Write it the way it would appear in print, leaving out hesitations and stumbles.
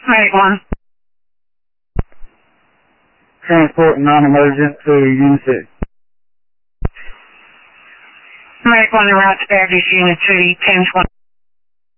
Right, one. Transport non-emergent to Unit 6. Right, one, the route to Baptist Unit 3, 1020.